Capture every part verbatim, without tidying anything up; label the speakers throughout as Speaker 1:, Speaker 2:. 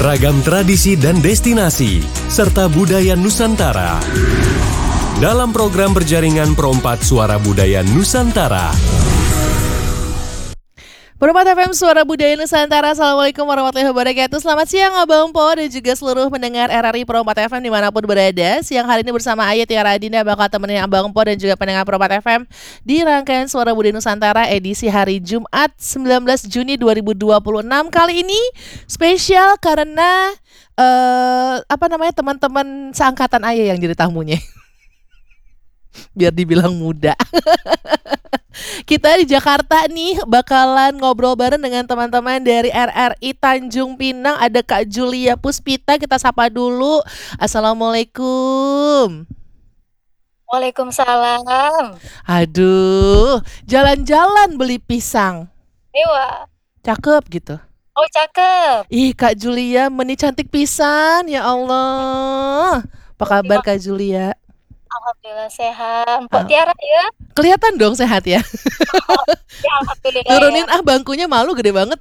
Speaker 1: Ragam tradisi dan destinasi, serta budaya Nusantara. Dalam program berjaringan Perompat Suara Budaya Nusantara.
Speaker 2: Perompat F M Suara Budaya Nusantara. Assalamualaikum warahmatullahi wabarakatuh. Selamat siang Abang Po dan juga seluruh pendengar R R I Perompat F M dimanapun berada. Siang hari ini bersama Ayat Tiara Adinda bakal temenin Abang Po dan juga pendengar Perompat F M di rangkaian Suara Budaya Nusantara edisi hari Jumat sembilan belas Juni dua ribu dua puluh enam. Kali ini spesial karena uh, apa namanya teman-teman seangkatan Ayah yang jadi tamunya. Biar dibilang muda. Kita di Jakarta nih bakalan ngobrol bareng dengan teman-teman dari R R I Tanjung Pinang. Ada Kak Julia Puspita, kita sapa dulu. Assalamualaikum.
Speaker 3: Waalaikumsalam.
Speaker 2: Aduh, jalan-jalan beli pisang.
Speaker 3: Ewa.
Speaker 2: Cakep gitu.
Speaker 3: Oh, cakep.
Speaker 2: Ih, Kak Julia meni cantik pisan, ya Allah. Apa kabar Kak Julia?
Speaker 3: Alhamdulillah sehat. Mpok Tiara ya?
Speaker 2: Kelihatan dong sehat ya.
Speaker 3: Oh, ya alhamdulillah.
Speaker 2: Turunin
Speaker 3: ya.
Speaker 2: ah bangkunya, malu gede banget.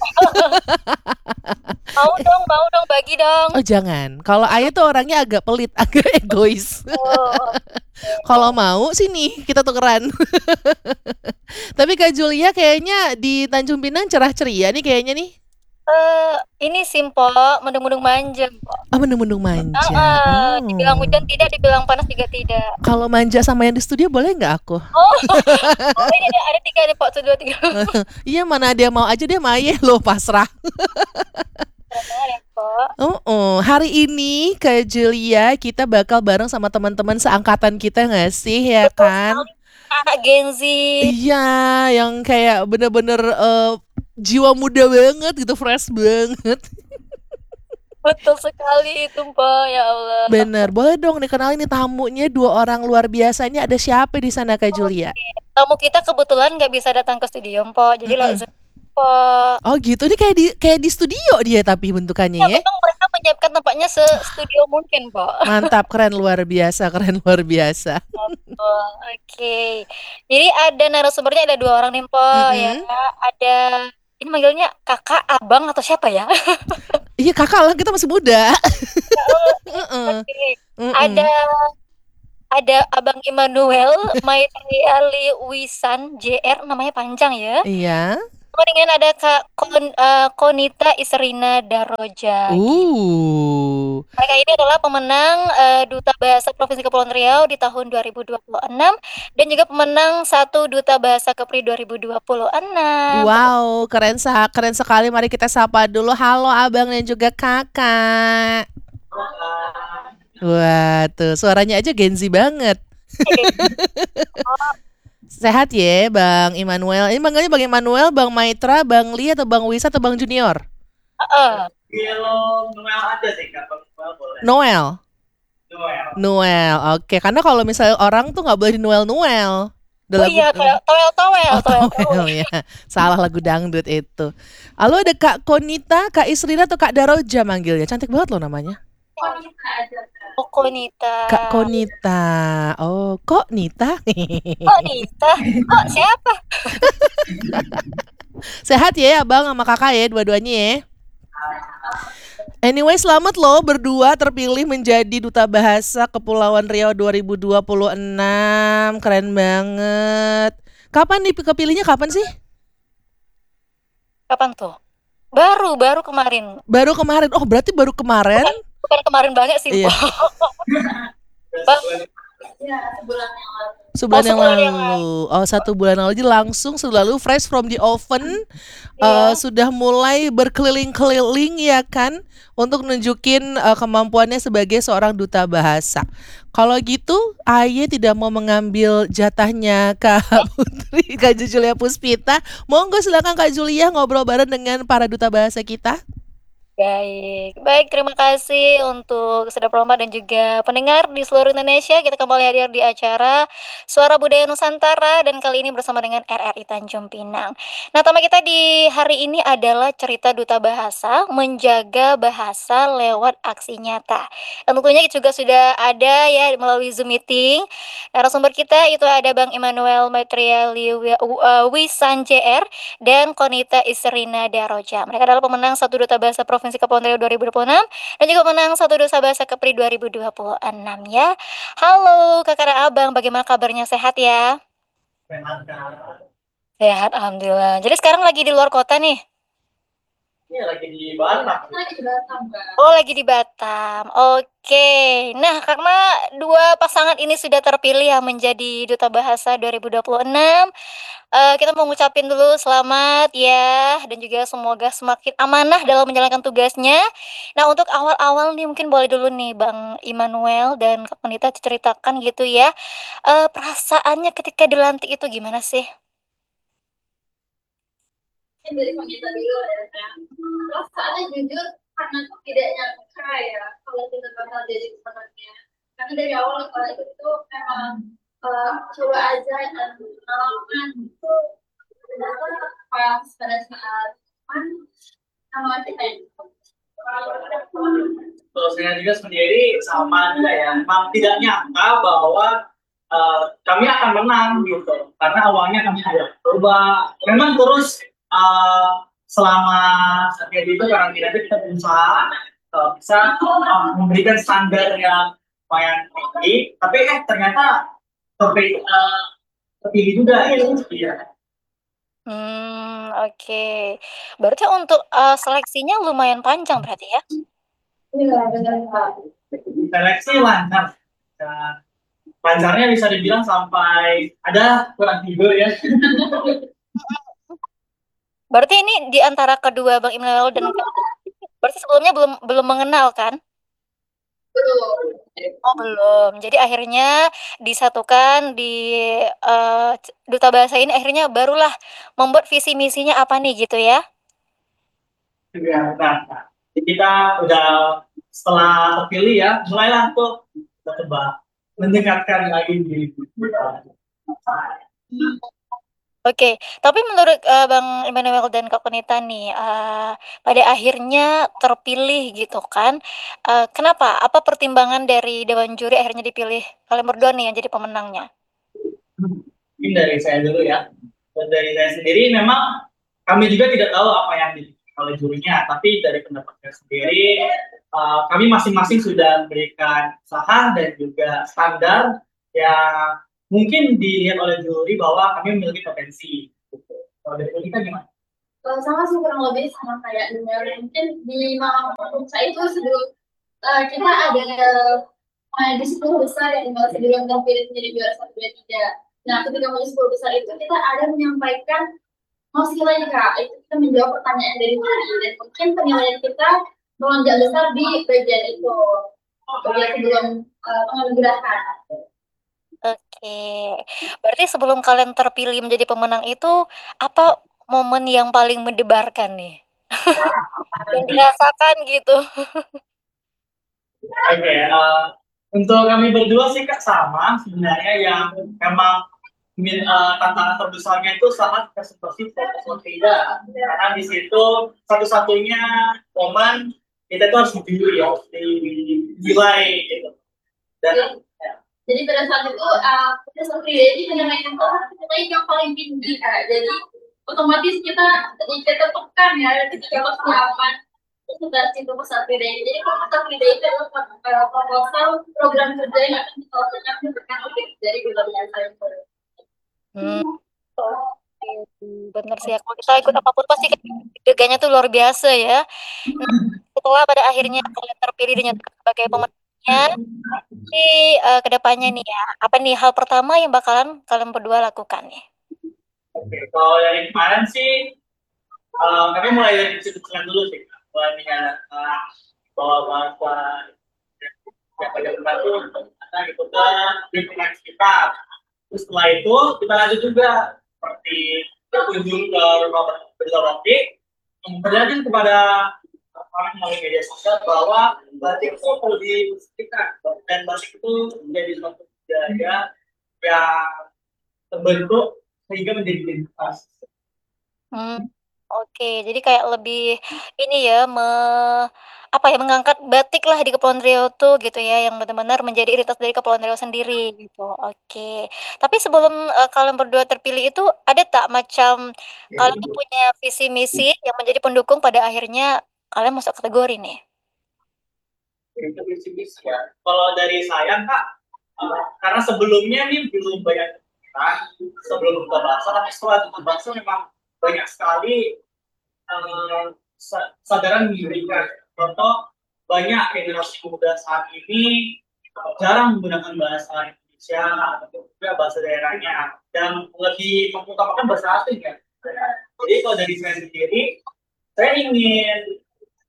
Speaker 3: Mau dong, mau dong, bagi dong.
Speaker 2: Oh jangan. Kalau Ayah tuh orangnya agak pelit, agak egois.
Speaker 3: Oh.
Speaker 2: Kalau mau sini kita tukeran. Tapi Kak Julia kayaknya di Tanjung Pinang cerah ceria nih kayaknya nih.
Speaker 3: Uh, ini simpel, mendung-mendung manja, Mpok.
Speaker 2: Ah, mendung-mendung manja.
Speaker 3: Uh, uh,
Speaker 2: Oh.
Speaker 3: Dibilang hujan tidak, dibilang panas juga tidak.
Speaker 2: Kalau manja sama yang di studio boleh nggak aku?
Speaker 3: Oh, oh ini ada, ada tiga nih, Pok. Satu, dua, tiga.
Speaker 2: Iya, mana dia mau aja, dia maye loh, pasrah.
Speaker 3: Benar ya, Pok.
Speaker 2: Oh, oh, hari ini Kak Julia kita bakal bareng sama teman-teman seangkatan kita nggak sih, ya kan?
Speaker 3: Anak Gen Z.
Speaker 2: Iya, yang kayak bener-bener uh, jiwa muda banget gitu, fresh banget.
Speaker 3: Betul sekali itu, Mbak. Ya Allah.
Speaker 2: Bener, boleh dong dikenalin nih tamunya, dua orang luar biasa. Ini ada siapa di sana Kak Julia?
Speaker 3: Tamu kita kebetulan nggak bisa datang ke studio, Mbak. Jadi
Speaker 2: Mm-mm.
Speaker 3: langsung Mbak.
Speaker 2: Oh gitu, ini kayak di kayak di studio dia tapi bentukannya
Speaker 3: Ya,
Speaker 2: ya.
Speaker 3: memang mereka menyiapkan tempatnya se-studio mungkin, Mbak.
Speaker 2: Mantap, keren, luar biasa, keren luar biasa.
Speaker 3: Oh, Oke. Jadi ada narasumbernya ada dua orang nih, Mbak. Ya,
Speaker 2: Mm-mm.
Speaker 3: ada ini manggilnya kakak, abang atau siapa ya?
Speaker 2: Iya kakak lah, kita masih muda. Heeh.
Speaker 3: Oke.
Speaker 2: Mm-mm.
Speaker 3: Ada ada Abang Immanuel Maitriali Wisan J R, namanya panjang ya.
Speaker 2: Iya.
Speaker 3: Kemudian ada Kak Kon, uh, Konita Isrina Daroja.
Speaker 2: Uh.
Speaker 3: Mereka ini adalah pemenang uh, Duta Bahasa Provinsi Kepulauan Riau di tahun dua ribu dua puluh enam dan juga pemenang satu Duta Bahasa Kepri dua ribu dua puluh enam.
Speaker 2: Wow, keren sa- keren sekali. Mari kita sapa dulu. Halo Abang dan juga Kakak. Wah, tuh suaranya aja Gen Z banget. Sehat ya, Bang Immanuel. Ini manggilnya Bang Immanuel, Bang Maitra, Bang Lia, atau Bang Wisa, atau Bang Junior?
Speaker 3: Uh-uh.
Speaker 4: Kalau Noel ada sih, Kak. Noel boleh.
Speaker 2: Noel.
Speaker 4: Noel.
Speaker 2: Noel. Oke, karena kalau misalnya orang tuh nggak boleh di Noel Noel. Udah
Speaker 3: Oh
Speaker 2: lagu-
Speaker 3: iya, toel toel toel.
Speaker 2: Oh,
Speaker 3: toel,
Speaker 2: Toel ya. Salah lagu dangdut itu. Lalu ada Kak Konita, Kak Isrina, atau Kak Daroja manggilnya. Cantik banget loh namanya.
Speaker 3: Oh, Konita.
Speaker 2: Kak Konita. Oh, kok Nita?
Speaker 3: Oh, Nita. Oh, siapa?
Speaker 2: Sehat ya Abang sama Kakak ya, dua-duanya ya. Anyway, selamat loh berdua terpilih menjadi Duta Bahasa Kepulauan Riau dua ribu dua puluh enam. Keren banget. Kapan nih kepilihnya, kapan sih?
Speaker 3: Kapan tuh? Baru, baru kemarin.
Speaker 2: Baru kemarin. Oh, berarti baru kemarin.
Speaker 3: Bukan kemarin banget sih,
Speaker 2: Iya.
Speaker 3: Bang.
Speaker 2: Sebulan
Speaker 3: Oh,
Speaker 2: yang
Speaker 3: sebulan yang
Speaker 2: lalu. Oh, satu bulan lalu. Jadi langsung selalu fresh from the oven.
Speaker 3: Iya.
Speaker 2: eh, sudah mulai berkeliling-keliling ya kan, untuk nunjukin eh, kemampuannya sebagai seorang duta bahasa. Kalau gitu, Aye tidak mau mengambil jatahnya Kak Putri, Kak Julia Puspita. Monggo silakan Kak Julia ngobrol bareng dengan para duta bahasa kita.
Speaker 3: Baik, baik, terima kasih untuk Sedap Perompak dan juga pendengar di seluruh Indonesia. Kita kembali hadir di acara Suara Budaya Nusantara dan kali ini bersama dengan R R I Tanjung Pinang. Nah, tema kita di hari ini adalah cerita duta bahasa, menjaga bahasa lewat aksi nyata. Dan tentunya juga sudah ada ya melalui Zoom meeting. Narasumber kita itu ada Bang Immanuel Maitriali Wi- uh, Wisan J R dan Konita Isrina Daroja. Mereka adalah pemenang satu duta bahasa provinsi Provinsi Kepulauan Riau dua ribu dua puluh enam dan juga pemenang satu Duta Bahasa Kepri dua ribu dua puluh enam ya. Halo Kakak dan Abang, bagaimana kabarnya, sehat ya?
Speaker 4: Sehat, Kak.
Speaker 3: Sehat, alhamdulillah. Jadi sekarang lagi di luar kota nih?
Speaker 4: Iya, lagi di Batam.
Speaker 3: Lagi di Batam, Kak. Oh, lagi di Batam. Oke. Nah, karena dua pasangan ini sudah terpilih yang menjadi Duta Bahasa dua ribu dua puluh enam, eh, kita mau ngucapin dulu selamat ya, dan juga semoga semakin amanah dalam menjalankan tugasnya. Nah, untuk awal-awal nih mungkin boleh dulu nih Bang Immanuel dan Kak Wanita diceritakan gitu ya, eh, perasaannya ketika dilantik itu gimana sih? Dari wanita dulu ya, Kak. Perasaannya jujur karena aku tidak nyangka ya kalau kita bakal jadi pemenangnya. Karena dari awal kalau itu tuh memang eh, coba aja dan pengalaman itu ternyata pas pada saat kan sama kita itu.
Speaker 4: Kalau saya juga sendiri sama juga ya, memang tidak nyangka bahwa eh, kami akan menang gitu. Karena awalnya kami ada coba, memang terus eh, selama saat itu karantina itu kita berusaha eh, bisa eh, memberikan standar yang lumayan tinggi, tapi eh ternyata terpilih, eh, terpilih juga ya. Iya.
Speaker 3: Hmm, oke. Berarti untuk eh, seleksinya lumayan panjang berarti ya?
Speaker 4: Iya, benar Pak. Seleksi lancar. Nah, lancarnya bisa dibilang sampai ada kurang tidur ya.
Speaker 3: Berarti ini di antara kedua Bang Immanuel dan Kak, berarti sebelumnya belum belum mengenal kan?
Speaker 4: Belum.
Speaker 3: Oh, belum. Jadi akhirnya disatukan di eh, c- Duta Bahasa ini akhirnya barulah membuat visi misinya apa nih gitu ya.
Speaker 4: Ya, nah, nah. Jadi kita udah setelah terpilih ya, mulailah tuh kita coba meningkatkan lagi diri kita.
Speaker 3: Oke, tapi menurut eh, Bang Immanuel dan Kak Penita nih, eh, pada akhirnya terpilih gitu kan? Eh, kenapa? Apa pertimbangan dari Dewan Juri akhirnya dipilih kalian berdua nih yang jadi pemenangnya?
Speaker 4: Mungkin dari saya dulu ya. Dan dari saya sendiri memang kami juga tidak tahu apa yang dipilih oleh jurinya, tapi dari pendapat saya sendiri, uh, kami masing-masing sudah memberikan usaha dan juga standar yang mungkin dilihat oleh juri bahwa kami memiliki potensi. Kalau dari kita gimana?
Speaker 5: Eh, sama sih kurang lebih sama kayak dunia mungkin di Malang saya itu sebelum eh, kita ada eh, di sepuluh besar yang masih belum terpilih menjadi juara satu dua tiga. Nah ketika mau di sepuluh besar itu kita ada menyampaikan masih lagi kak itu kita menjawab pertanyaan dari juri dan mungkin penilaian kita melonjak besar di bagian itu bagian sebelum uh, penganugerahan.
Speaker 3: Oke, berarti sebelum kalian terpilih menjadi pemenang itu, apa momen yang paling mendebarkan nih? Yang dirasakan gitu.
Speaker 4: Oke, eh, untuk kami berdua sih Kak sama sebenarnya yang memang min, eh, tantangan terbesarnya itu saat presentasi fokus tidak, karena di situ satu-satunya momen kita tuh harus dipilih ya, harus dinilai gitu. Dan
Speaker 5: Jadi pada saat itu uh, kita seperti ini penilaian itu yang paling tinggi kak. Jadi otomatis kita ketika tertekan ya ketika persiapan sudah situ pusat beda. Jadi kalau pusat beda itu adalah uh, proposal program kerja yang akan diselesaikan berdasarkan objek dari bulan itu.
Speaker 3: Hmm. Oke, bener sih ya. Kalau kita ikut apapun pasti deg-degannya tuh luar biasa ya. Nah, setelah pada akhirnya kalian terpilih dengan sebagai pemenangnya, di eh, kedepannya nih ya, apa nih hal pertama yang bakalan kalian berdua lakukan nih?
Speaker 4: oke, kalau dari kemarin sih, eh, kami mulai dari diskusikan dulu sih, Kak. Mulai dengan eh, bahwa bahwa yang pada membantu ada gitu ke lingkungan sekitar. Terus setelah itu kita lanjut juga seperti berkunjung ke rumah berita roti, memperlihatkan kepada orang melalui media sosial bahwa batik itu perlu dibersihkan dan batik itu menjadi suatu budaya yang terbentuk sehingga menjadi identitas.
Speaker 3: Hmm, oke, jadi kayak lebih ini ya, me, apa ya, mengangkat batik lah di Kepulauan Riau tuh gitu ya, yang benar-benar menjadi identitas dari Kepulauan Riau sendiri gitu. Oke, tapi sebelum eh, kalian berdua terpilih itu ada tak macam kalian tuh punya visi misi yang menjadi pendukung pada akhirnya kalian masuk kategori nih?
Speaker 4: Itu bisnis ya. Kalau dari saya Kak, uh, karena sebelumnya nih belum banyak kan, sebelum buka bakso, tapi setelah buka bakso memang banyak sekali uh, sadaran diri kan. Contoh, banyak generasi muda saat ini jarang menggunakan bahasa Indonesia atau juga bahasa daerahnya dan lebih mengutamakan bahasa asing ya. Jadi kalau dari saya sendiri, saya ingin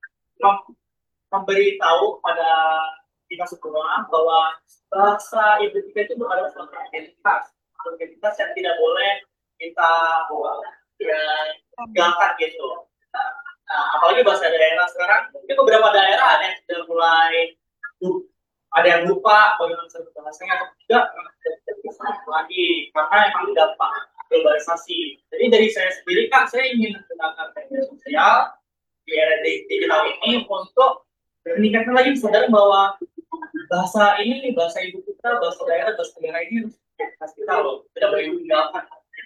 Speaker 4: memberitahu pada kita semua bahwa bahasa ibu kita itu adalah suatu identitas, identitas yang tidak boleh kita ya, tinggalkan gitu. Nah, apalagi bahasa daerah sekarang, mungkin beberapa daerah ada yang sudah mulai ada yang lupa bagaimana cara bahasanya atau tidak lagi karena memang dampak globalisasi. Jadi dari saya sendiri Kak, saya ingin menggunakan media sosial di era digital ini untuk meningkatkan lagi kesadaran bahwa bahasa ini, bahasa ibu kita, bahasa daerah, bahasa daerah ini harus kita loh, tidak boleh ditinggalkan.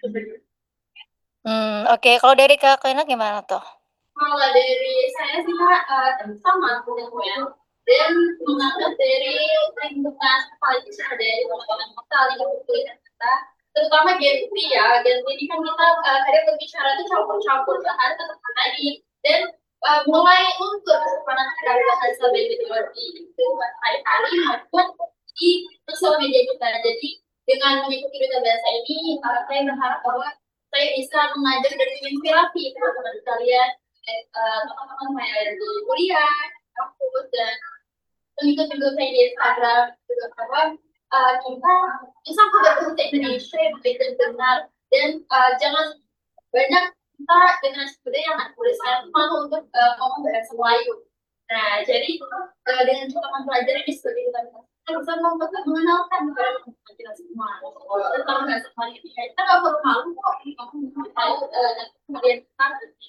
Speaker 3: Hmm, oke. Okay. Kalau dari Kak Kena gimana tuh?
Speaker 5: Kalau dari saya sih Kak, uh, sama ya. Dan menganggap dari lingkungan paling besar dari teman-teman kita, lingkungan kuliah kita, terutama Gen Z ya. Gen Z ini kan kita uh, kadang berbicara itu campur-campur bahasa tadi dan uh, mulai untuk kesempatan dari bahasa baik itu di hari-hari maupun di sosial media kita. Jadi dengan mengikuti duta bahasa ini, uh, saya berharap bahwa saya bisa mengajar dan menginspirasi teman-teman sekalian, teman-teman saya di kuliah, kampus dan pengikut-pengikut saya di Instagram juga bahwa uh, kita bisa berbahasa Indonesia yang benar dan uh, jangan banyak kita dengan sebenarnya yang tulisan malu untuk uh, ngomong bahasa Melayu. Nah, jadi uh, dengan cara mempelajari ini seperti kita bisa mengenalkan kepada kita semua tentang bahasa Melayu. Kita nggak perlu malu kok tahu kemudian kita.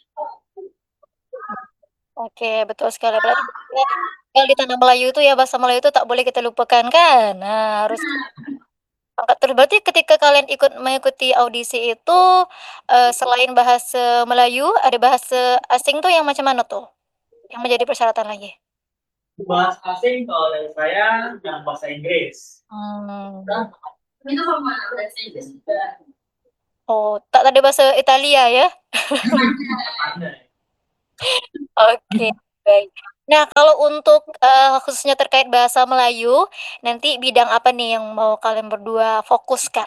Speaker 3: Oke, betul sekali. Apalagi kalau di tanah Melayu itu ya bahasa Melayu itu tak boleh kita lupakan kan. Nah, harus angkat terus. Berarti ketika kalian ikut mengikuti audisi itu uh, selain bahasa Melayu, ada bahasa asing tuh yang macam mana tuh? Yang menjadi persyaratan lagi?
Speaker 4: Bahasa asing kalau dari saya yang bahasa Inggris.
Speaker 3: Hmm.
Speaker 5: Itu sama bahasa Inggris juga.
Speaker 3: Oh, tak ada bahasa Italia ya? Oke, baik. Nah, kalau untuk uh, khususnya terkait bahasa Melayu, nanti bidang apa nih yang mau kalian berdua fokuskan?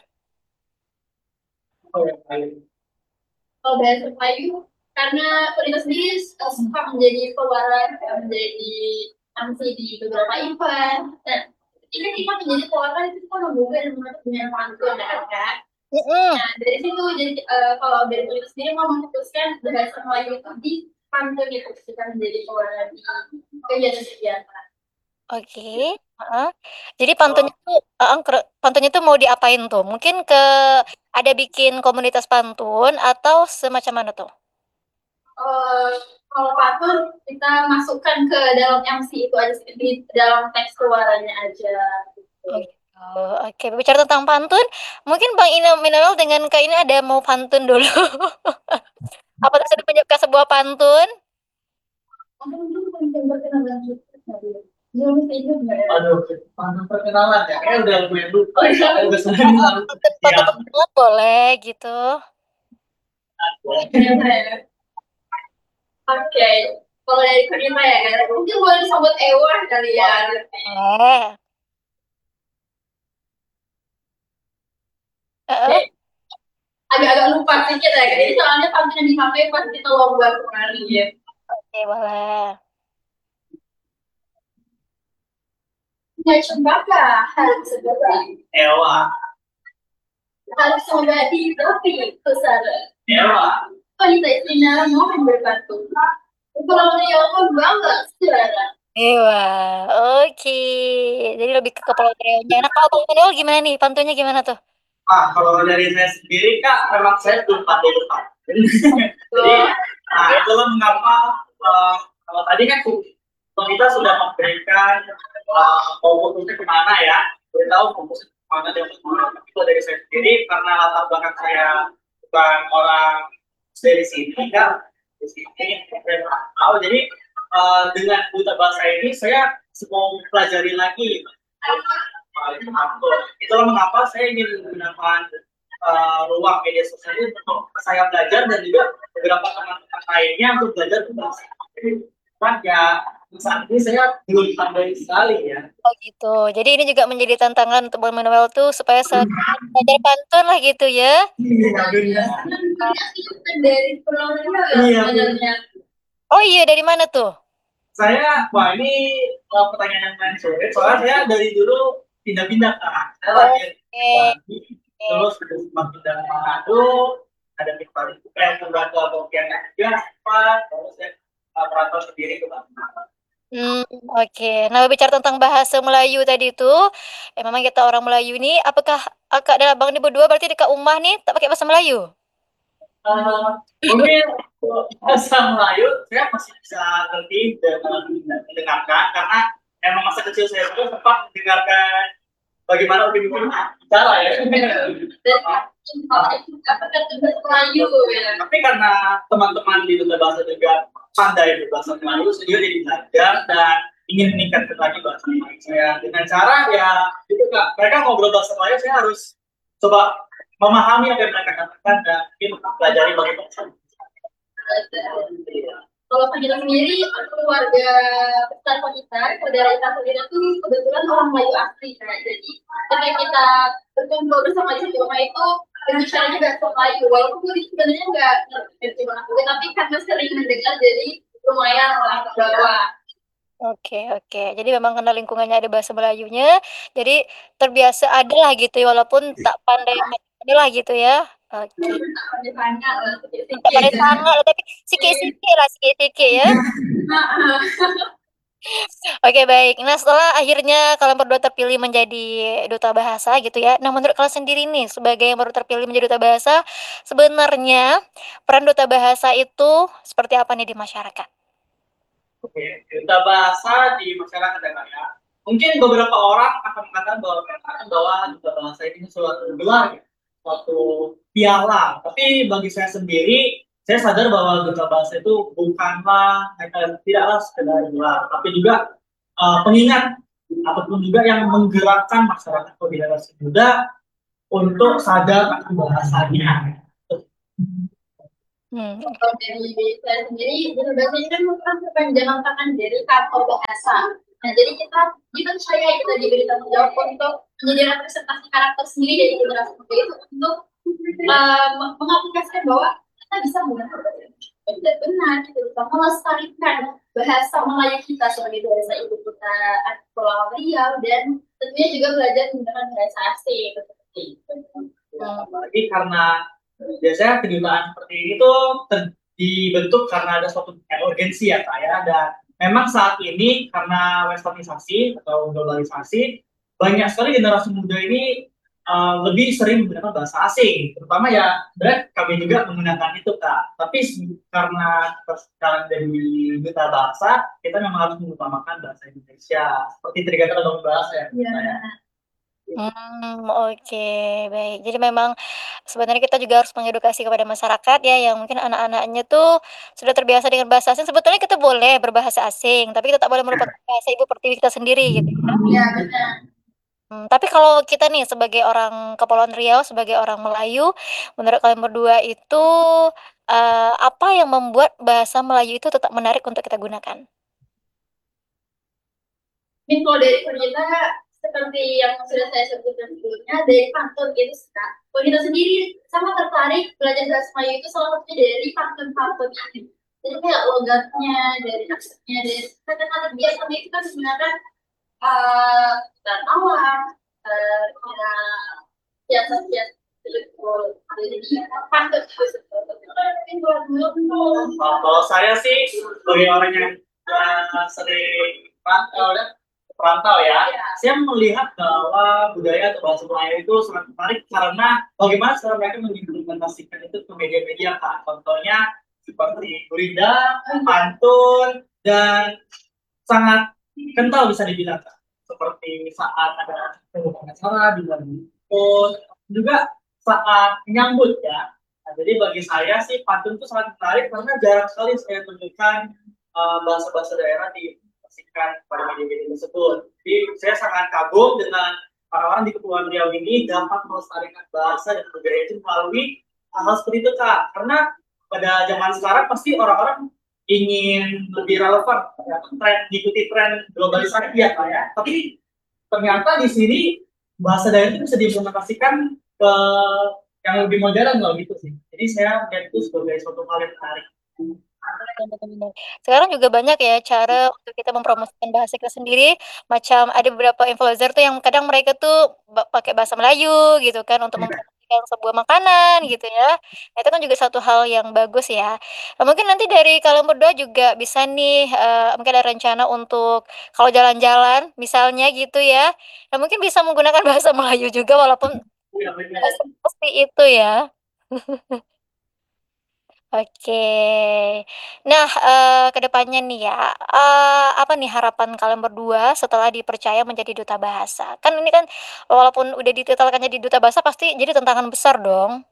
Speaker 5: Kalau bahasa Melayu, karena Pelita sendiri uh, suka menjadi pewaran, menjadi M C di beberapa event. Nah, ini kita menjadi pewaran itu kan membuka dan punya pantun kan? Nah, dari situ jadi uh, kalau dari Pelita sendiri mau memfokuskan bahasa Melayu itu di pantun itu kita menjadi pewaran di kegiatan-kegiatan.
Speaker 3: Oke, uh-uh. Jadi pantunnya tuh, uh, pantunnya tuh mau diapain tuh? Mungkin ke ada bikin komunitas pantun atau semacam mana tuh?
Speaker 5: Uh, kalau pantun kita masukkan ke dalam M C itu aja di dalam teks keluarannya aja. Gitu.
Speaker 3: Oh, gitu. Oke, bicara tentang pantun, mungkin Bang Ina Minawel dengan Kak ini ada mau pantun dulu. Apakah sudah menyiapkan sebuah pantun?
Speaker 4: Aduh, pantun perkenalan ya, kayaknya udah lumayan lupa. Udah sering
Speaker 3: Pantun perkenalan boleh gitu.
Speaker 5: Oke, kalau dari Kurima ya, mungkin boleh disambut Ewa kali ya.
Speaker 3: Eh. Uh-uh.
Speaker 5: Agak-agak lupa sedikit ya, jadi soalnya pantun yang di H P pas kita lomba kemarin ya.
Speaker 3: Oke, boleh.
Speaker 5: Nggak cembaka, harus seperti
Speaker 4: Ewa.
Speaker 5: Harus membadi topi besar.
Speaker 4: Ewa.
Speaker 5: Wanita istimewa mohon berbantu. Kalau yang bangga saudara.
Speaker 3: Ewa, oke. Jadi lebih ke kepulauan Riaunya. Nah, kalau Bang Manuel gimana nih? Pantunnya gimana tuh?
Speaker 4: Ah, kalau dari saya sendiri Kak, memang saya belum pandai lupa. Jadi, nah itulah mengapa uh, kalau tadi kan kita sudah memberikan uh, fokusnya kemana ya, beritahu fokusnya kemana dan kemana. Tapi kalau dari saya sendiri karena latar belakang saya bukan orang dari sini kan, di sini saya tahu. Jadi uh, dengan duta bahasa ini saya mau pelajari lagi uh, itulah mengapa saya ingin menggunakan uh, ruang media sosial ini untuk saya belajar dan juga beberapa teman-teman lainnya untuk belajar tentang kan ya saat ini saya belum pandai sekali ya.
Speaker 3: Oh gitu. Jadi ini juga menjadi tantangan untuk Bang Manuel tuh supaya belajar pantun lah gitu ya.
Speaker 4: Iya benar.
Speaker 5: Dari Pulau Riau ya
Speaker 4: Iya,
Speaker 5: sebenarnya.
Speaker 3: Oh iya, dari mana tuh?
Speaker 4: Saya, wah ini uh, pertanyaan yang paling sulit. Soalnya saya dari dulu pindah-pindah kan. Saya lahir di Bali, terus sempat pindah ke Manado, ada pindah eh pindah ke Pontianak juga, sempat, terus saya uh, merantau sendiri ke Bali.
Speaker 3: Hmm, oke. Nah, bicara tentang bahasa Melayu tadi tuh, ya memang kita orang Melayu nih, apakah Kak dan Abang ini berdua berarti di Kak Umah nih tak pakai bahasa Melayu?
Speaker 4: Uh, mungkin bahasa Melayu saya masih bisa ngerti dan mendengarkan karena emang masa kecil saya itu sempat mendengarkan bagaimana Upin Ipin bicara ya.
Speaker 5: Apakah itu Melayu ya?
Speaker 4: Tapi karena teman-teman di duta bahasa juga pandai berbahasa Melayu, saya juga jadi belajar dan ingin meningkatkan lagi bahasa Melayu saya dengan cara ya itu kak mereka ngobrol bahasa Melayu saya harus coba memahami apa yang mereka katakan dan mungkin pelajari bagaimana.
Speaker 5: Kalau kita sendiri, keluarga besar kita, saudara kita sendiri itu kebetulan orang Melayu asli kan. Jadi ketika kita berkumpul bersama di rumah itu berbicaranya bahasa Melayu. Walaupun itu sebenarnya nggak ngerti banget, tapi karena sering mendengar jadi lumayan lah ke bawah.
Speaker 3: Oke, oke. Jadi memang karena lingkungannya ada bahasa Melayunya, jadi terbiasa ada lah gitu ya, walaupun tak pandai ada lah gitu ya. Oke.
Speaker 5: Tak pandai tanya lah,
Speaker 3: Tak pandai sangat, tapi sikit-sikit lah, sikit-sikit ya. Oke, baik. Nah, setelah akhirnya kalian berdua terpilih menjadi duta bahasa gitu ya. Nah, menurut kalian sendiri nih, sebagai yang baru terpilih menjadi duta bahasa, sebenarnya peran duta bahasa itu seperti apa nih di masyarakat?
Speaker 4: Oke, duta bahasa di masyarakat ya. Mungkin beberapa orang akan mengatakan bahwa bahwa duta bahasa ini suatu gelar, suatu piala. Tapi bagi saya sendiri, saya sadar bahwa duta bahasa itu bukanlah eh, tidaklah sekedar gelar, tapi juga uh, pengingat ataupun juga yang menggerakkan masyarakat atau generasi muda untuk sadar akan bahasanya.
Speaker 5: Hmm. Kalau dari saya sendiri, bahasa ini kan merupakan kepanjangan tangan dari kantor bahasa. Nah, jadi kita kita percaya kita diberi tanggung jawab untuk menjadi representasi karakter sendiri dari generasi muda itu untuk uh, mengaplikasikan bahwa kita bisa menggunakan bahasa Indonesia benar, kita bisa melestarikan bahasa Melayu kita sebagai bahasa ibu kita Pulau Riau dan tentunya juga belajar menggunakan bahasa asing seperti itu.
Speaker 4: Apalagi karena biasanya kedutaan seperti ini tuh dibentuk karena ada suatu urgensi ya kak ya, dan memang saat ini karena westernisasi atau globalisasi banyak sekali generasi muda ini uh, lebih sering menggunakan bahasa asing, terutama ya sebenarnya kami juga menggunakan itu kak, tapi karena sekarang dari duta bahasa kita memang harus mengutamakan bahasa Indonesia seperti tadi kata Bang bahasa ya, ya.
Speaker 3: Hmm, oke, baik. Jadi memang sebenarnya kita juga harus mengedukasi kepada masyarakat ya, yang mungkin anak-anaknya tuh sudah terbiasa dengan bahasa asing. Sebetulnya kita boleh berbahasa asing, tapi kita tak boleh melupakan bahasa ibu pertiwi kita sendiri gitu ya.
Speaker 5: Ya, benar.
Speaker 3: Hmm, tapi kalau kita nih sebagai orang Kepulauan Riau, sebagai orang Melayu, menurut kalian berdua itu uh, apa yang membuat bahasa Melayu itu tetap menarik untuk kita gunakan?
Speaker 5: Mungkin kalau dari kita seperti yang sudah saya sebutkan sebelumnya dari pantun gitu kak. Kalau kita sendiri sama tertarik belajar bahasa Melayu itu salah satunya dari pantun-pantun ini. Jadi kayak logatnya, dari aksesnya, dari kata-kata biasa itu kan sebenarnya uh, kita awam, uh, biasa-biasa itu. Jadi pantun itu
Speaker 4: kalau saya sih sebagai orang yang uh, sering rantau ya, perantau ya, ya, saya melihat bahwa budaya atau bahasa Melayu itu sangat menarik karena bagaimana cara mereka mengimplementasikan itu ke media-media kak. Contohnya seperti gurindam, pantun, dan sangat kental bisa dibilang kak. Seperti saat ada pembukaan acara, juga saat menyambut ya. Nah, jadi bagi saya sih pantun itu sangat menarik karena jarang sekali saya tunjukkan uh, bahasa-bahasa daerah diaplikasikan pada media-media tersebut. Jadi saya sangat kagum dengan orang-orang di Kepulauan Riau ini dapat melestarikan bahasa dan budaya itu melalui hal seperti itu Kak. Karena pada zaman sekarang pasti orang-orang ingin lebih relevan, ya, tren, diikuti tren globalisasi ya Kak ya. Tapi ternyata di sini bahasa daerah itu bisa diimplementasikan ke yang lebih modern loh gitu sih. Jadi saya melihat itu sebagai suatu hal yang menarik.
Speaker 3: Benar-benar. Sekarang juga banyak ya cara untuk kita mempromosikan bahasa kita sendiri, macam ada beberapa influencer tuh yang kadang mereka tuh ba pakai bahasa Melayu gitu kan untuk mempromosikan sebuah makanan gitu ya. Nah, itu kan juga satu hal yang bagus ya. Nah, mungkin nanti dari kalian berdua juga bisa nih, eee, mungkin ada rencana untuk kalau jalan-jalan misalnya gitu ya, nah mungkin bisa menggunakan bahasa Melayu juga walaupun
Speaker 4: Iya benar.
Speaker 3: nggak seperti itu ya. Oke. Nah, eee, ke depannya nih ya, eee, apa nih harapan kalian berdua setelah dipercaya menjadi duta bahasa? Kan ini kan walaupun udah dititulkan jadi duta bahasa pasti jadi tantangan besar dong.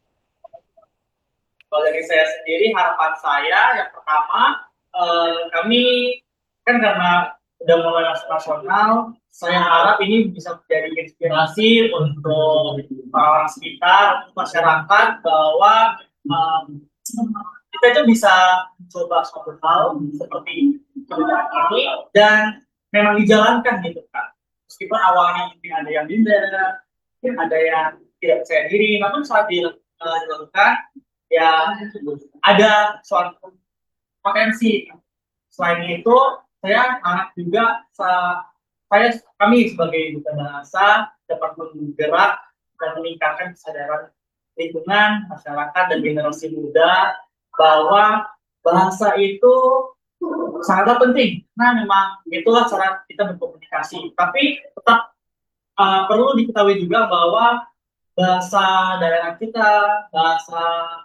Speaker 4: Kalau dari saya sendiri harapan saya yang pertama eh, kami kan karena udah mulai masuk nasional, saya harap ini bisa menjadi inspirasi untuk orang sekitar, masyarakat bahwa eh, kita itu bisa coba suatu hal seperti pekerjaan ini dan memang dijalankan gitu kan. Meskipun awalnya mungkin ada yang minder, mungkin ada yang tidak percaya diri, namun saat dilakukan ya ada suatu potensi. Selain itu, saya harap juga saya kami sebagai duta bahasa dapat menggerak dan meningkatkan kesadaran lingkungan, masyarakat dan generasi muda bahwa bahasa itu sangat penting. Nah, memang itulah cara kita berkomunikasi. Tapi tetap uh, perlu diketahui juga bahwa bahasa daerah kita, bahasa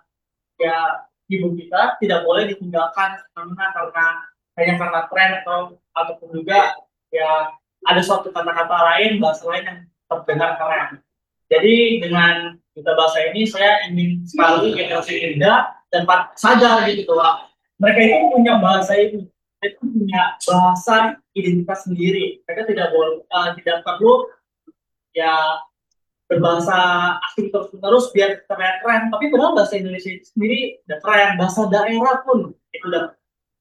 Speaker 4: ya ibu kita tidak boleh ditinggalkan karena karena hanya karena tren atau ataupun juga ya ada suatu kata-kata lain bahasa lain yang terdengar keren. Jadi dengan duta bahasa ini saya ingin sekali generasi muda dan sadar gitu bahwa mereka itu punya bahasa itu, mereka punya bahasa identitas sendiri. Mereka tidak boleh uh, tidak perlu ya berbahasa asing terus-menerus biar terlihat keren, tapi padahal bahasa Indonesia itu sendiri udah keren, bahasa daerah pun itu udah.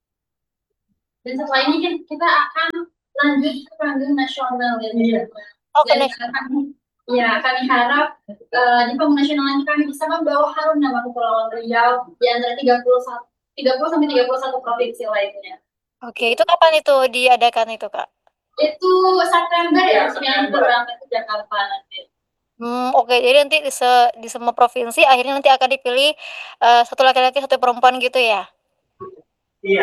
Speaker 5: Dan setelah ini kan kita akan lanjut ke panggung nasional ya.
Speaker 4: Iya.
Speaker 3: Oh,
Speaker 5: Dan
Speaker 3: kena
Speaker 5: kami, ya kami harap uh, di panggung nasional ini kami bisa membawa harum nama Kepulauan Riau di antara tiga puluh satu, tiga puluh sampai tiga puluh satu provinsi lainnya.
Speaker 3: Oke, itu kapan itu diadakan itu, Kak?
Speaker 5: Itu September ya, yang berangkat ke Jakarta nanti.
Speaker 3: Hmm, oke. Jadi nanti di se di semua provinsi akhirnya nanti akan dipilih, eee, satu laki-laki, satu perempuan gitu ya?
Speaker 4: Iya.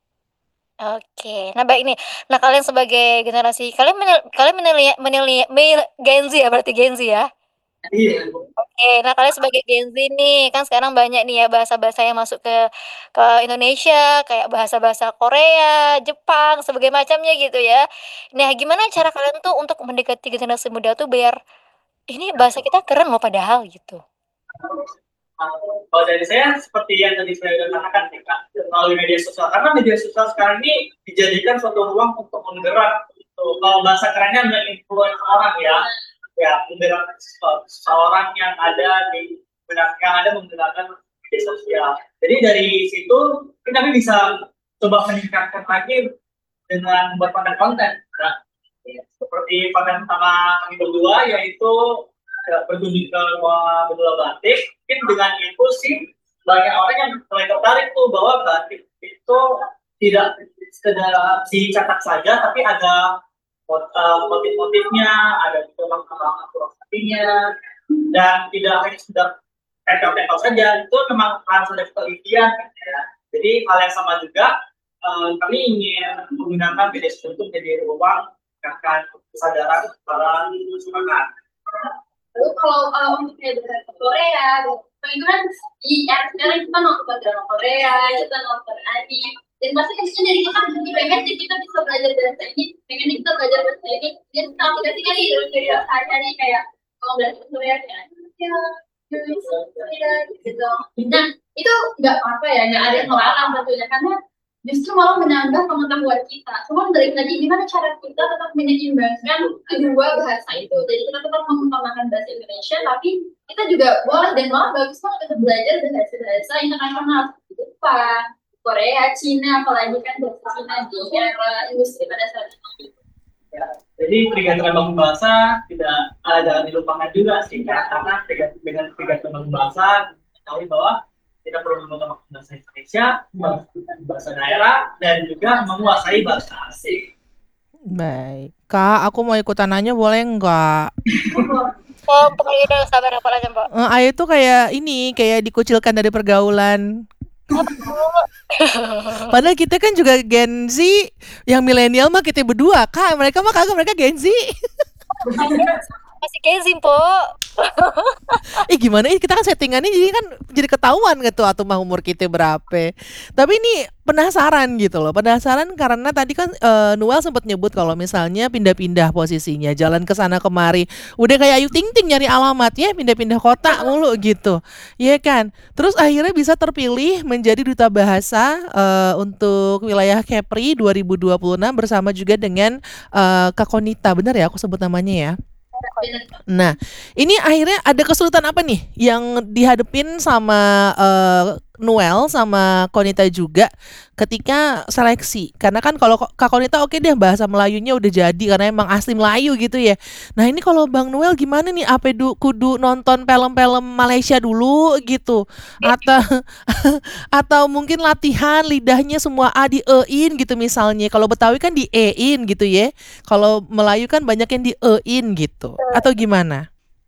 Speaker 3: Oke. Nah, baik nih. Nah, kalian sebagai generasi kalian menil kalian menilai menilai mil Gen Z ya, berarti Gen Z ya?
Speaker 4: Iya.
Speaker 3: Oke. Nah, kalian sebagai Gen Z nih, kan sekarang banyak nih ya bahasa-bahasa yang masuk ke ke Indonesia, kayak bahasa-bahasa Korea, Jepang, sebagai macamnya gitu ya. Nah, gimana cara kalian tuh untuk mendekati generasi muda tuh biar, "Ini bahasa kita keren loh padahal," gitu?
Speaker 4: Kalau dari saya seperti yang tadi saya sudah katakan nih Kak, melalui media sosial. Karena media sosial sekarang ini dijadikan suatu ruang untuk menggerak. Gitu. Kalau bahasa kerennya menginfluence orang ya, ya menggerak seseorang yang ada di yang ada menggunakan media sosial. Jadi dari situ kami bisa coba meningkatkan lagi dengan membuat konten-konten. Nah, seperti konten pertama kami berdua yaitu berkunjung ke Bedula Batik, mungkin dengan itu sih banyak orang yang mulai tertarik tuh bahwa batik itu tidak sekedar dicetak saja, tapi ada motif-motifnya, ada juga filosofinya, dan tidak hanya sekedar tempel-tempel saja. Itu memang harus ada penelitian, ya. Jadi hal yang sama juga uh, kami ingin menggunakan media sosial itu menjadi ruang akan kesadaran para masyarakat.
Speaker 5: Lalu kalau uh, untuk negara Korea, itu kan di R T L kita nonton drama Korea, kita nonton anime, dan pasti kan dari kita pengen kita bisa belajar bahasa ini, pengen kita belajar bahasa ini, dan kita aplikasikan di video sehari-hari kayak kalau belajar Korea kayak ya, gitu. Nah itu nggak apa-apa ya, nggak ada yang melarang tentunya karena justru malah menambah pengetahuan kita. Cuma balik lagi gimana cara kita tetap menyeimbangkan kedua bahasa itu. Jadi kita tetap mengutamakan bahasa Indonesia, tapi kita juga boleh dan malah bagus banget untuk belajar bahasa-bahasa internasional seperti Jepang, Korea, Cina, apalagi kan bahasa Cina di era industri pada saat ini.
Speaker 4: Ya, jadi pergantian bangun bahasa tidak uh, jangan dilupakan juga sih, ya, karena dengan dengan pergantian bangun bahasa kita tahu bahwa kita perlu menggunakan bahasa Indonesia, bahasa daerah, dan juga menguasai bahasa asing.
Speaker 2: Baik, Kak, aku mau ikutan nanya boleh nggak?
Speaker 3: Oh, pokoknya udah sabar apa aja, Mbak.
Speaker 2: Eh, Ayah tuh kayak ini, kayak dikucilkan dari pergaulan. Padahal kita kan juga Gen Z, yang milenial mah kita berdua, Kak. Mereka mah kagak, mereka Gen Z.
Speaker 3: Masih kezim, Po.
Speaker 2: Ih gimana, ih kita kan settingannya jadi kan jadi ketahuan gitu atau mah umur kita berapa. Tapi ini penasaran gitu loh, penasaran karena tadi kan eh, Noel sempat nyebut kalau misalnya pindah-pindah posisinya, jalan ke sana kemari, udah kayak Ayu Ting Ting nyari alamat ya, pindah-pindah kota mulu gitu, iya kan. Terus akhirnya bisa terpilih menjadi duta bahasa eh, untuk wilayah Kepri dua ribu dua puluh enam bersama juga dengan eh, Kak Konita, bener ya aku sebut namanya ya. Nah, ini akhirnya ada kesulitan apa nih yang dihadapin sama eh, Noel sama Konita juga ketika seleksi? Karena kan kalau Ko- Kak Konita oke deh bahasa Melayunya udah jadi karena emang asli Melayu gitu ya. Nah, ini kalau Bang Noel gimana nih? Apa du- kudu nonton film-film Malaysia dulu gitu? Atau atau mungkin latihan lidahnya semua A di E-in gitu misalnya. Kalau Betawi kan di E-in gitu ya. Kalau Melayu kan banyak yang di E-in gitu. Atau gimana?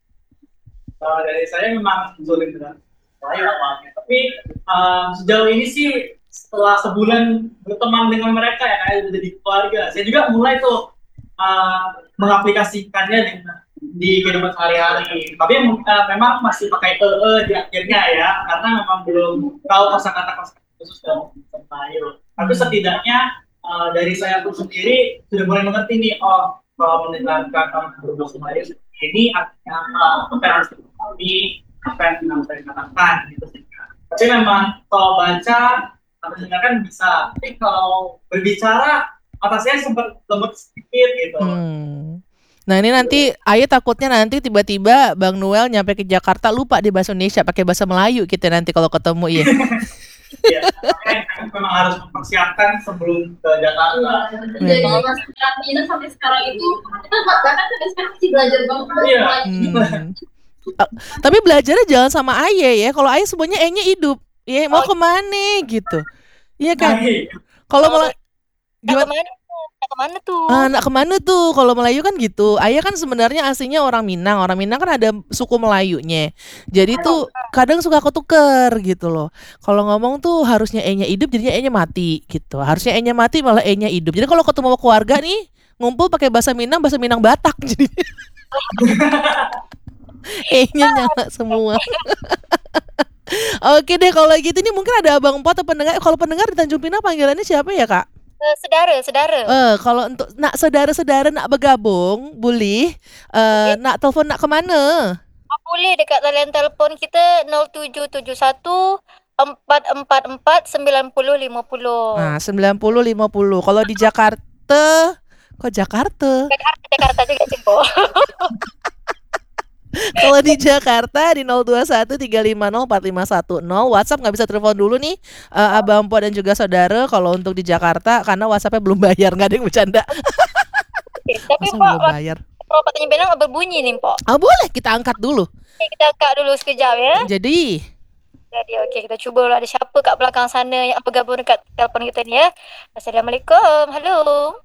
Speaker 4: Kalau dari saya memang sulit dengan saya awalnya, tapi um, sejauh ini sih setelah sebulan berteman dengan mereka ya kayak udah jadi keluarga, saya juga mulai tuh uh, mengaplikasikannya dengan di kehidupan sehari-hari. Tapi uh, memang masih pakai e e di akhirnya ya, karena memang belum tahu kosakata kosakata khusus dalam bahasa Melayu. Tapi setidaknya uh, dari saya pun sendiri sudah mulai mengerti nih, oh kalau menerangkan berbahasa Melayu seperti ini artinya apa, apa yang harus diketahui, apa yang tidak bisa dikatakan gitu sih. Tapi memang kalau baca atau dengarkan bisa, tapi kalau berbicara mata saya sempat lemot sedikit gitu.
Speaker 2: Hmm. Nah ini nanti Ayah takutnya nanti tiba-tiba Bang Noel nyampe ke Jakarta lupa di bahasa Indonesia pakai bahasa Melayu kita nanti kalau ketemu ya.
Speaker 4: Ya, makanya memang harus mempersiapkan sebelum ke Jakarta.
Speaker 5: Jadi masa karantina sampai sekarang itu kita bahkan sampai sekarang masih belajar banget bahasa
Speaker 4: Iya.
Speaker 5: Melayu.
Speaker 2: Hmm. Ah, tapi belajarnya jangan sama Ayah ya. Kalau Ayah semuanya E-nya hidup. Ya mau kemana gitu. Iya kan?
Speaker 4: Baik.
Speaker 2: Kalau malah
Speaker 3: Nak
Speaker 2: gimana?
Speaker 3: kemana? Nak kemana tuh?
Speaker 2: Ah, nak kemana tuh? Kalau Melayu kan gitu. Ayah kan sebenarnya aslinya orang Minang. Orang Minang kan ada suku Melayunya. Jadi tuh kadang suka ketuker gitu loh. Kalau ngomong tuh harusnya E-nya hidup, jadinya E-nya mati gitu. Harusnya E-nya mati malah E-nya hidup. Jadi kalau ketemu keluarga nih ngumpul pakai bahasa Minang, bahasa Minang Batak jadi. E-nya nyala semua. Oke deh kalau gitu nih mungkin ada Abang Po atau pendengar. Kalau pendengar di Tanjung Pinang panggilannya siapa ya Kak?
Speaker 3: Eh, Saudara, saudara.
Speaker 2: Eh kalau untuk nak saudara-saudara nak bergabung boleh. Eh nak telepon nak kemana?
Speaker 3: Ah, boleh dekat talian telefon kita nol tujuh tujuh satu empat empat empat sembilan nol lima nol.
Speaker 2: Nah sembilan puluh lima puluh. Kalau di Jakarta, kok Jakarta?
Speaker 3: Jakarta, Jakarta juga Cimpo.
Speaker 2: Kalau di Jakarta di nol dua satu tiga lima nol empat lima satu nol. WhatsApp nggak bisa telepon dulu nih eh, Abang Po dan juga saudara. Kalau untuk di Jakarta karena WhatsAppnya belum bayar, nggak ada yang bercanda.
Speaker 3: Oke, tapi
Speaker 2: Masa
Speaker 3: Pak,
Speaker 2: belum
Speaker 3: waktu
Speaker 2: bayar?
Speaker 3: Pak tanya bilang berbunyi nih, Pak.
Speaker 2: Ah boleh kita angkat dulu.
Speaker 3: Oke, kita kak dulu sekejap ya.
Speaker 2: Jadi
Speaker 3: Jadi oke, kita cuba lah ada siapa kat belakang sana yang bergabung dekat telefon kita ni ya. Assalamualaikum. Halo.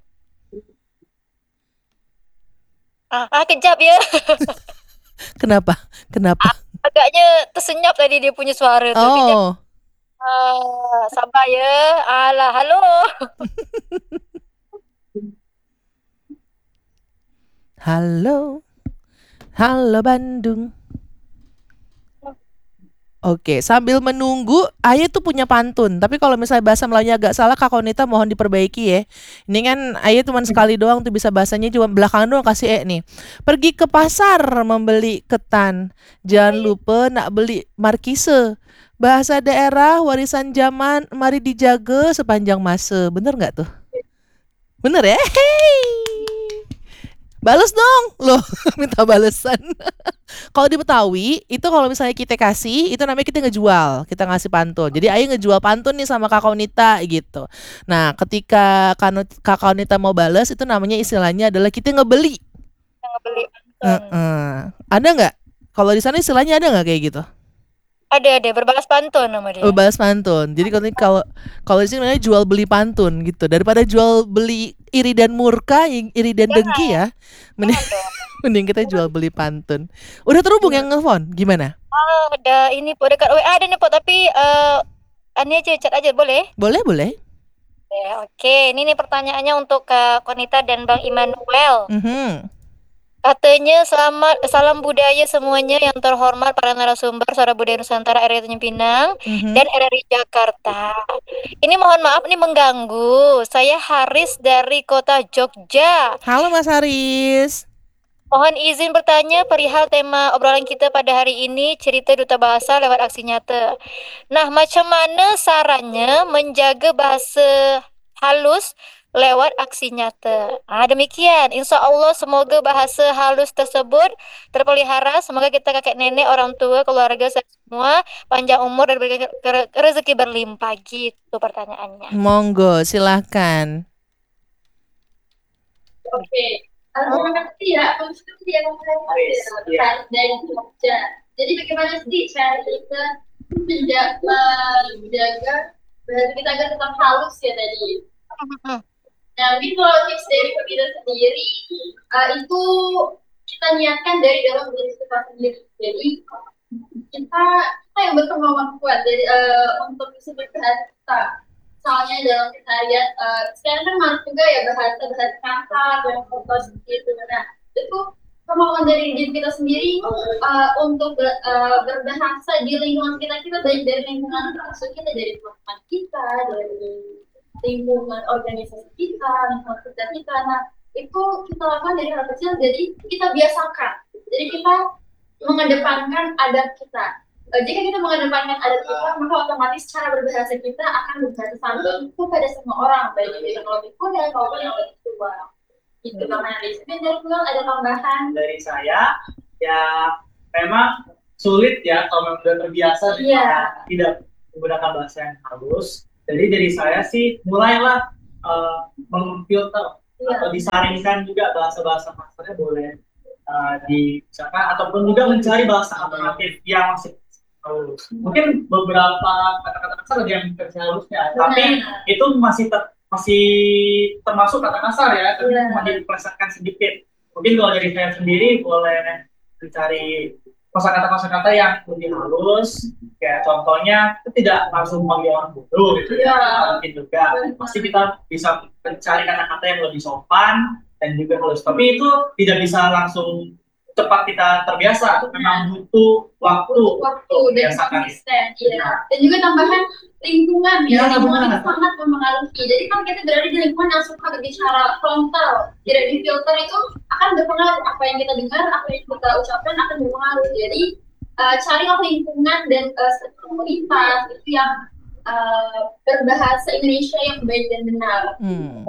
Speaker 3: Ah, ah kejap ya.
Speaker 2: kenapa? Kenapa?
Speaker 3: Agaknya tersenyap tadi dia punya suara tu. Kejap.
Speaker 2: Oh.
Speaker 3: Ah, sabar ya. Alah, halo.
Speaker 2: Halo. Halo Bandung. Oke, sambil menunggu, Ayah tuh punya pantun. Tapi kalau misalnya bahasa Melayunya agak salah, Kak Konita mohon diperbaiki ya. Ini kan Ayah cuma sekali doang tuh bisa bahasanya cuma belakangan doang kasih E nih. Pergi ke pasar membeli ketan. Jangan lupa nak beli markise. Bahasa daerah warisan zaman mari dijaga sepanjang masa. Bener nggak tuh? Bener ya? Hey. Bales dong. Loh, minta balesan. Kalau di Betawi, itu kalau misalnya kita kasih, itu namanya kita ngejual. Kita ngasih pantun. Jadi Ayu ngejual pantun nih sama Kakak Nita gitu. Nah, ketika Kanu- Kakak Nita mau bales, itu namanya istilahnya adalah kita ngebeli.
Speaker 3: Yang ngebeli pantun.
Speaker 2: Heeh. Ada nggak? Kalau di sana istilahnya ada nggak kayak gitu?
Speaker 3: Ada ada berbalas pantun nama dia.
Speaker 2: Oh, balas pantun. Jadi kalau kalau kalau di sini namanya jual beli pantun gitu. Daripada jual beli iri dan murka, iri dan dengki ya. Mending, mending kita jual beli pantun. Udah terhubung yang nelfon? Gimana?
Speaker 3: Oh, ada ini po dekat W A ada nih po tapi eh ini aja chat aja boleh?
Speaker 2: Boleh, boleh.
Speaker 3: Ya, oke. Ini nih pertanyaannya untuk Kak Konita dan Bang Immanuel.
Speaker 2: Mhm.
Speaker 3: Katanya selamat salam budaya semuanya yang terhormat para narasumber Suara Budaya Nusantara R R I Tanjung Pinang
Speaker 2: Mhm.
Speaker 3: dan R R I Jakarta. Ini mohon maaf nih mengganggu. Saya Haris dari kota Jogja.
Speaker 2: Halo Mas Haris.
Speaker 3: Mohon izin bertanya perihal tema obrolan kita pada hari ini, cerita duta bahasa lewat aksi nyata. Nah, macam mana sarannya menjaga bahasa halus lewat aksi nyata? Ah, demikian. Insya Allah semoga bahasa halus tersebut terpelihara. Semoga kita kakek nenek, orang tua, keluarga saya semua panjang umur dan berke- ke- rezeki berlimpah. Gitu pertanyaannya.
Speaker 2: Monggo, silahkan.
Speaker 5: Oke, uh, terima kasih ya, konstruksi yang saya
Speaker 4: Haris, iya.
Speaker 5: dari Jogja. Jadi bagaimana sih cara kita menjaga, menjaga bahasa kita agar tetap halus ya tadi. Nah, mungkin kalau tips dari Pemida sendiri uh, itu kita niatkan dari dalam diri kita sendiri. Jadi kita kita yang berkemauan kuat dari uh, untuk bisa berbahasa kita. Soalnya dalam kita lihat uh, sekarang kan masuk juga ya bahasa bahasa kasar dan foto seperti itu. Nah, itu kemauan dari diri kita sendiri uh, untuk ber, uh, berbahasa di lingkungan kita kita baik dari lingkungan maksud kita dari teman kita dari lingkungan organisasi kita, lingkungan kerja kita. Nah, itu kita lakukan dari hal kecil, jadi kita biasakan. Jadi kita mengedepankan adab kita. Uh, jika kita mengedepankan adab kita, maka otomatis cara berbahasa kita akan berbahasa santun kepada semua orang, baik itu yang lebih muda maupun yang lebih tua. Itu Bang Haris. Dan dari Bang ada tambahan?
Speaker 4: Dari saya, ya memang sulit ya kalau memang sudah terbiasa
Speaker 5: Iya.
Speaker 4: tidak menggunakan bahasa yang halus. Jadi dari saya sih mulailah uh, memfilter
Speaker 5: Iya.
Speaker 4: atau disaringkan juga bahasa-bahasa kasarnya boleh uh, dibicarakan ataupun juga mencari bahasa alternatif yang masih halus. Mungkin beberapa kata-kata kasar ada yang versi halusnya,
Speaker 5: Benar.
Speaker 4: tapi itu masih ter- masih termasuk kata kasar ya, tapi
Speaker 5: Iya.
Speaker 4: cuma dipelesetkan sedikit. Mungkin kalau dari saya sendiri boleh mencari kosakata-kosakata yang lebih halus, kayak contohnya itu tidak langsung memanggil orang bodoh gitu ya,
Speaker 5: Iya.
Speaker 4: mungkin juga pasti kita bisa mencari kata-kata yang lebih sopan dan juga halus. Tapi itu tidak bisa langsung cepat kita terbiasa, memang butuh waktu
Speaker 5: waktu
Speaker 4: untuk
Speaker 5: dan
Speaker 4: membiasakan.
Speaker 5: konsisten, iya. Dan juga tambahan lingkungan ya,
Speaker 4: Iya,
Speaker 5: lingkungan
Speaker 4: benar.
Speaker 5: itu sangat mempengaruhi. Jadi kan kita berada di lingkungan yang suka berbicara frontal, tidak difilter, itu akan berpengaruh. Apa yang kita dengar, apa yang kita ucapkan akan berpengaruh. Jadi uh, carilah lingkungan dan uh, komunitas itu yang uh, berbahasa Indonesia yang baik dan benar.
Speaker 2: Hmm.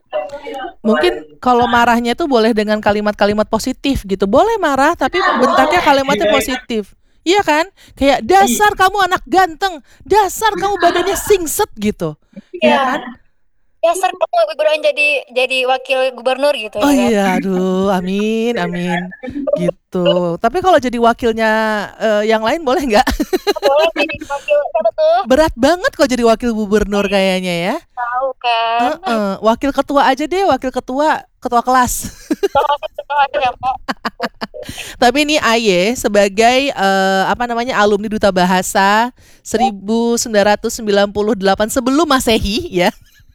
Speaker 2: Mungkin kalau marahnya tuh boleh dengan kalimat-kalimat positif gitu. Boleh marah tapi bentaknya kalimatnya positif. Iya kan? Kayak dasar kamu anak ganteng, dasar kamu badannya singset gitu. Iya
Speaker 3: Iya.
Speaker 2: kan?
Speaker 3: Ya, ser kamu guguran jadi jadi wakil gubernur gitu
Speaker 2: Oh
Speaker 3: ya kan?
Speaker 2: iya, aduh, amin, amin, gitu. Tapi kalau jadi wakilnya eh, yang lain boleh nggak?
Speaker 3: Boleh jadi wakil apa tuh?
Speaker 2: Berat banget kok jadi wakil gubernur kayaknya ya.
Speaker 3: Tahu kan?
Speaker 2: Heeh, wakil ketua aja deh, wakil ketua, ketua kelas.
Speaker 3: Tahu tahu ada ya, Pak.
Speaker 2: Tapi ini Aye sebagai eh, apa namanya alumni Duta Bahasa seribu sembilan ratus sembilan puluh delapan sebelum Masehi ya.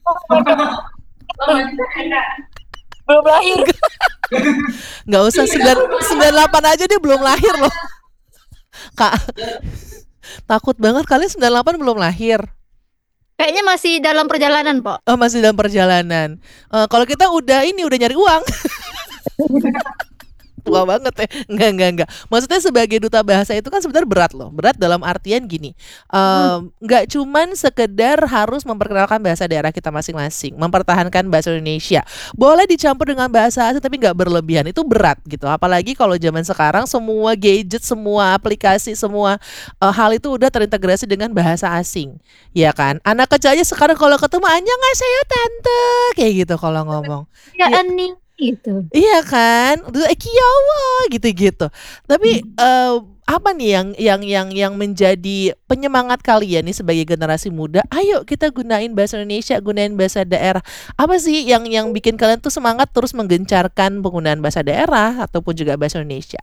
Speaker 5: Selamat ada.
Speaker 3: Belum lahir.
Speaker 2: Nggak usah sembilan sembilan delapan aja dia belum lahir loh. Kak. Takut banget kalian sembilan delapan belum lahir.
Speaker 3: Kayaknya masih dalam perjalanan, Pak.
Speaker 2: Oh, masih dalam perjalanan. Eh, kalau kita udah ini udah nyari uang. tua banget ya. Enggak, enggak, enggak. Maksudnya sebagai duta bahasa itu kan sebenarnya berat loh. Berat dalam artian gini. em, Nggak cuman sekedar harus memperkenalkan bahasa daerah kita masing-masing, mempertahankan bahasa Indonesia. Boleh dicampur dengan bahasa asing tapi nggak berlebihan. Itu berat gitu. Apalagi kalau zaman sekarang semua gadget, semua aplikasi, semua eh, hal itu udah terintegrasi dengan bahasa asing. Ya kan? Anak kecil aja sekarang kalau ketemu annyeonghaseyo tante kayak gitu kalau ngomong.
Speaker 3: Ya
Speaker 2: Iya,
Speaker 3: Ani gitu.
Speaker 2: iya kan? Terus eh kiawa gitu-gitu. Tapi eh, apa nih yang yang yang yang menjadi penyemangat kalian nih sebagai generasi muda? Ayo kita gunain bahasa Indonesia, gunain bahasa daerah. Apa sih yang yang bikin kalian tuh semangat terus menggencarkan penggunaan bahasa daerah ataupun juga bahasa Indonesia?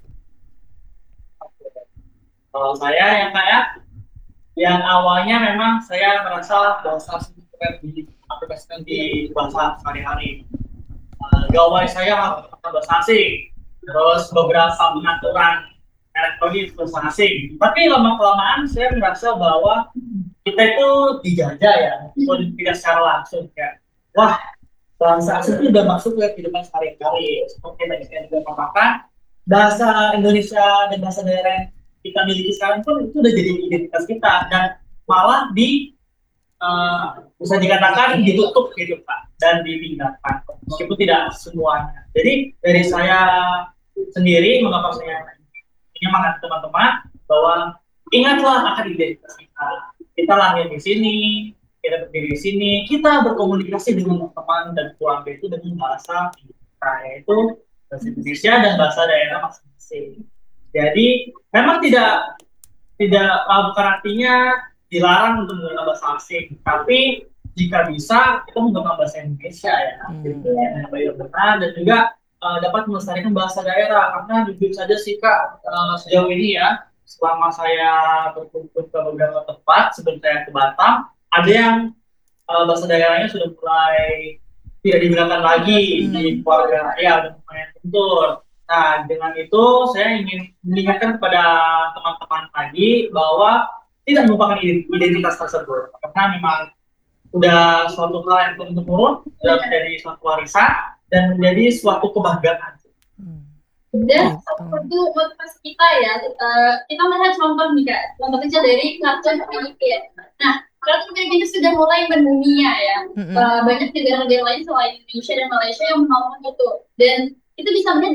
Speaker 4: Kalau saya yang kayak yang awalnya memang saya merasa bahasa asing itu kan diaplikasikan di bahasa sehari-hari. Uh, gawai saya harus bahasa asing, terus beberapa pengaturan elektronik bahasa asing. Tapi lama-kelamaan saya merasa bahwa kita itu dijajah ya, walaupun tidak secara langsung ya. Wah, bahasa asing itu udah masuk ke kehidupan sehari-hari. Seperti tadi saya juga katakan, bahasa Indonesia dan bahasa daerah yang kita miliki sekarang pun itu udah jadi identitas kita dan malah di uh, bisa dikatakan ditutup gitu Pak dan ditinggalkan meskipun tidak semuanya. Jadi dari saya sendiri mengapa saya ingin mengatakan teman-teman bahwa ingatlah akan identitas kita. Kita lahir di sini, kita berdiri di sini, kita berkomunikasi dengan teman dan keluarga itu dengan bahasa kita, yaitu bahasa Indonesia dan bahasa daerah masing-masing. Jadi memang tidak tidak uh, bukan artinya dilarang untuk menggunakan bahasa asing, tapi jika bisa kita menggunakan bahasa Indonesia ya,
Speaker 2: Hmm.
Speaker 4: gitu ya, yang baik benar dan juga uh, dapat melestarikan bahasa daerah karena jujur saja sih Kak uh, sejauh ini ya selama saya berkunjung ke beberapa tempat sebelum saya ke Batam ada yang uh, bahasa daerahnya sudah mulai tidak digunakan lagi di
Speaker 2: Hmm.
Speaker 4: keluarga ya udah lumayan lentur. Nah, dengan itu saya ingin mengingatkan kepada teman-teman tadi bahwa tidak melupakan identitas tersebut karena memang udah suatu hal yang turun-temurun, sudah menjadi suatu warisan dan menjadi suatu kebanggaan.
Speaker 2: Hmm.
Speaker 5: Dan
Speaker 2: Gitu.
Speaker 5: salah satu motivasi kita ya, eh, kita melihat contoh nih Kak, contoh kecil dari kartun Filipina. Nah, kartun Filipina sudah mulai mendunia ya.
Speaker 2: Mm-mm.
Speaker 5: Eh, banyak negara-negara lain selain Indonesia dan Malaysia yang menonton itu. Dan itu bisa melihat